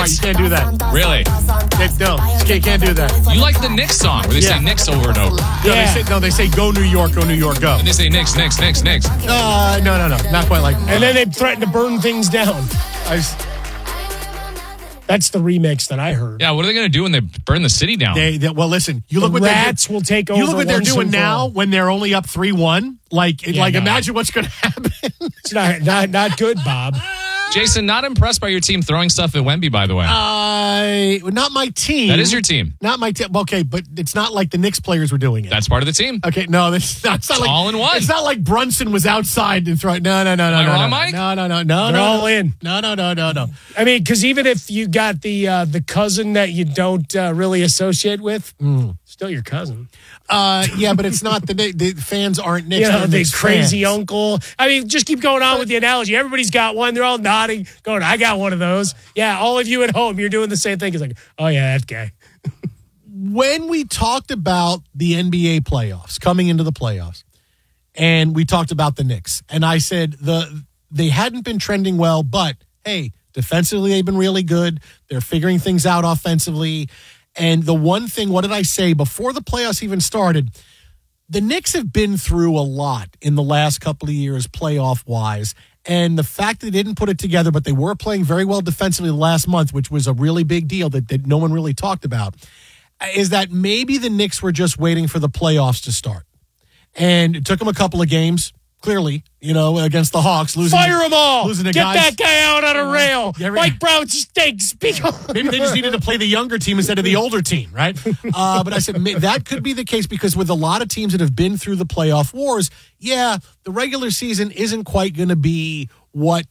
you can't do that. Really? No, you can't do that. You like the Knicks song where they say Knicks over and over. They say go New York, go. And they say Knicks. No, not quite like that. And then they threaten to burn things down. That's the remix that I heard. Yeah, what are they going to do when they burn the city down? Well, listen. You look the what Rats will take over. You look what they're doing now when they're only up 3-1. Imagine what's going to happen. It's not good, Bob. Jason, not impressed by your team throwing stuff at Wemby, by the way. Not my team. That is your team. Not my team. Okay, but it's not like the Knicks players were doing it. That's part of the team. Okay, no, it's not like all in one. It's not like Brunson was outside and throwing. No. Am I wrong, Mike? No. They're all in. No. I mean, because even if you got the cousin that you don't really associate with, still your cousin. Yeah, but it's not the fans aren't Knicks. The crazy uncle. I mean, just keep going on with the analogy. Everybody's got one. They're all nodding, going, I got one of those. Yeah, all of you at home, you're doing the same thing. It's like, oh, yeah, that guy. When we talked about the NBA playoffs, coming into the playoffs, and we talked about the Knicks, and I said they hadn't been trending well, but, hey, defensively they've been really good. They're figuring things out offensively. And the one thing, what did I say before the playoffs even started? The Knicks have been through a lot in the last couple of years, playoff-wise. And the fact that they didn't put it together, but they were playing very well defensively last month, which was a really big deal that no one really talked about, is that maybe the Knicks were just waiting for the playoffs to start. And it took them a couple of games, clearly, against the Hawks. Fire them all. Get that guy out on a rail. Mike Brown stinks. Maybe they just needed to play the younger team instead of the older team, right? But I said that could be the case because with a lot of teams that have been through the playoff wars, the regular season isn't quite going to be what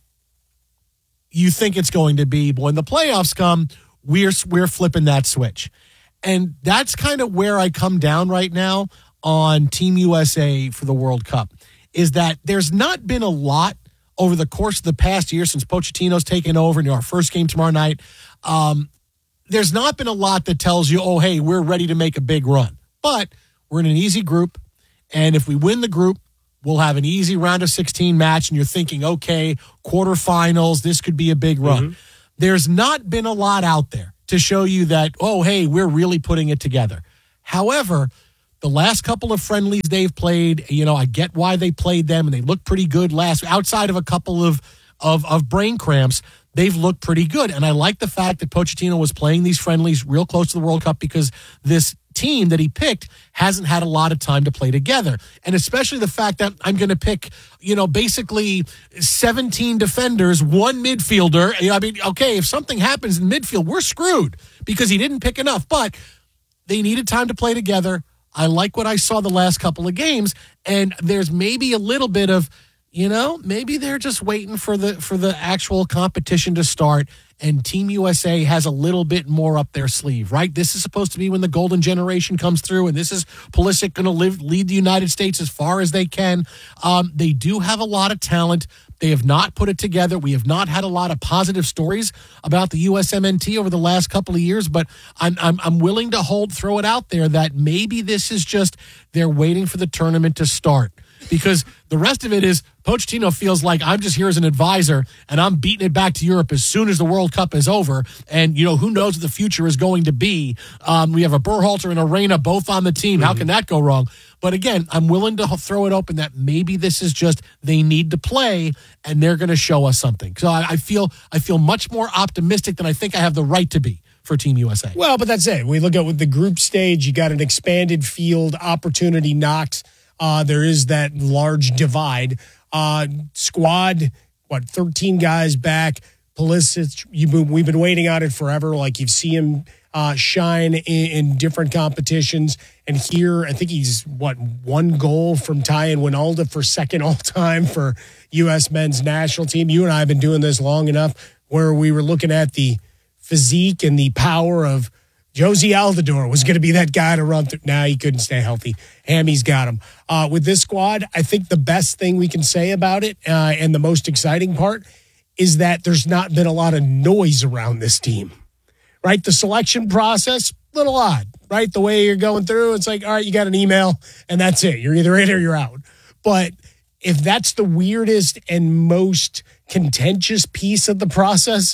you think it's going to be. But when the playoffs come, we're flipping that switch. And that's kind of where I come down right now on Team USA for the World Cup. Is that there's not been a lot over the course of the past year since Pochettino's taken over and our first game tomorrow night. There's not been a lot that tells you, oh, hey, we're ready to make a big run. But we're in an easy group, and if we win the group, we'll have an easy round of 16 match, and you're thinking, okay, quarterfinals, this could be a big run. Mm-hmm. There's not been a lot out there to show you that, oh, hey, we're really putting it together. However, the last couple of friendlies they've played, I get why they played them, and they looked pretty good outside of a couple of brain cramps, they've looked pretty good. And I like the fact that Pochettino was playing these friendlies real close to the World Cup because this team that he picked hasn't had a lot of time to play together. And especially the fact that I'm going to pick, basically 17 defenders, one midfielder. Okay, if something happens in midfield, we're screwed because he didn't pick enough. But they needed time to play together. I like what I saw the last couple of games, and there's maybe a little bit of, maybe they're just waiting for the actual competition to start, and Team USA has a little bit more up their sleeve, right? This is supposed to be when the golden generation comes through, and this is Pulisic going to lead the United States as far as they can. They do have a lot of talent. They have not put it together. We have not had a lot of positive stories about the USMNT over the last couple of years, but I'm willing to throw it out there that maybe this is just they're waiting for the tournament to start. Because the rest of it is Pochettino feels like I'm just here as an advisor and I'm beating it back to Europe as soon as the World Cup is over. And, who knows what the future is going to be. We have a Berhalter and a Reina both on the team. How can that go wrong? But again, I'm willing to throw it open that maybe this is just they need to play and they're going to show us something. So I feel much more optimistic than I think I have the right to be for Team USA. Well, but that's it. We look at with the group stage, you got an expanded field, opportunity knocks. There is that large divide. Squad, 13 guys back. Pulisic, we've been waiting on it forever. Like you've seen him shine in different competitions. And here, I think he's, one goal from tying Wijnaldum for second all-time for U.S. men's national team. You and I have been doing this long enough where we were looking at the physique and the power of Josie Altidore was going to be that guy to run through. Nah, he couldn't stay healthy. Hammy's got him. With this squad, I think the best thing we can say about it and the most exciting part is that there's not been a lot of noise around this team, right? The selection process, little odd, right? The way you're going through, it's like, all right, you got an email and that's it. You're either in or you're out. But if that's the weirdest and most contentious piece of the process,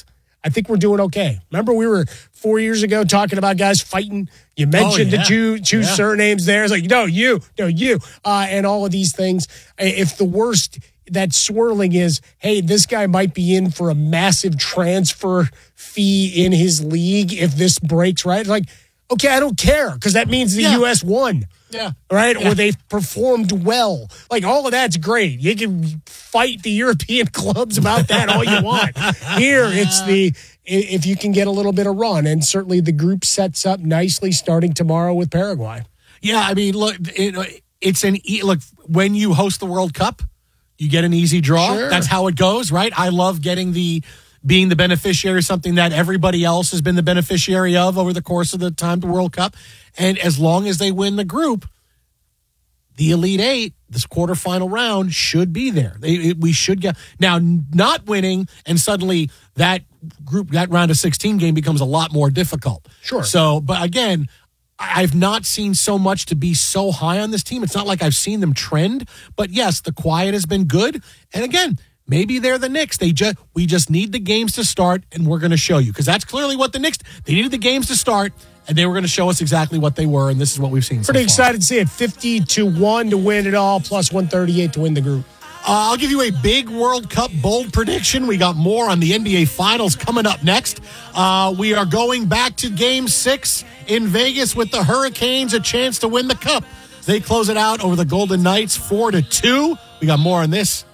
I think we're doing okay. Remember, we were 4 years ago talking about guys fighting. You mentioned the two surnames there. It's like, no, you, and all of these things. If the worst that's swirling is, hey, this guy might be in for a massive transfer fee in his league if this breaks, right? It's like, okay, I don't care because that means the U.S. won. Yeah. Right? Yeah. Or they performed well. Like, all of that's great. You can fight the European clubs about that all you want. Here, it's if you can get a little bit of run, and certainly the group sets up nicely starting tomorrow with Paraguay. Yeah, I mean, look, look, when you host the World Cup, you get an easy draw. Sure. That's how it goes, right? I love being the beneficiary of something that everybody else has been the beneficiary of over the course of the time the World Cup. And as long as they win the group, the Elite Eight, this quarterfinal round should be there. We should get now not winning, and suddenly that round of 16 game becomes a lot more difficult. Sure. So, but again, I've not seen so much to be so high on this team. It's not like I've seen them trend, but yes, the quiet has been good. And again, maybe they're the Knicks. We just need the games to start, and we're going to show you, because that's clearly what the Knicks. They needed the games to start, and they were going to show us exactly what they were, and this is what we've seen. Pretty excited to see it. 50-1 to win it all, plus 138 to win the group. I'll give you a big World Cup bold prediction. We got more on the NBA Finals coming up next. We are going back to Game 6 in Vegas with the Hurricanes, a chance to win the Cup. They close it out over the Golden Knights 4-2. We got more on this